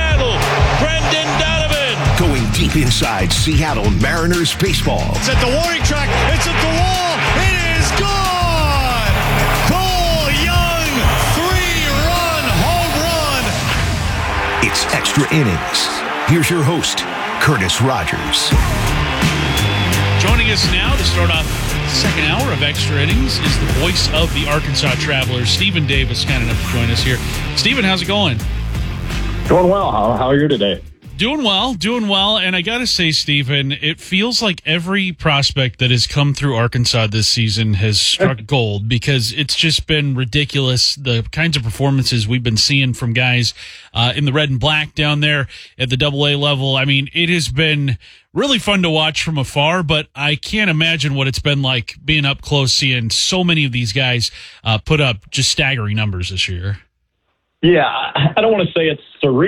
Speaker 7: inside Seattle Mariners baseball.
Speaker 15: It's at the warning track. It's at the wall. It is gone. Cole Young, 3-run home run.
Speaker 7: It's Extra Innings. Here's your host, Curtis Rogers.
Speaker 1: Joining us now to start off the second hour of Extra Innings is the voice of the Arkansas Travelers, Stephen Davis, kind enough to join us here. Stephen, how's it going?
Speaker 2: Doing well. How are you today?
Speaker 1: Doing well. And I got to say, Stephen, it feels like every prospect that has come through Arkansas this season has struck gold, because it's just been ridiculous, the kinds of performances we've been seeing from guys in the red and black down there at the AA level. I mean, it has been really fun to watch from afar, but I can't imagine what it's been like being up close, seeing so many of these guys put up just staggering numbers this year.
Speaker 2: Yeah, I don't want to say it's surreal.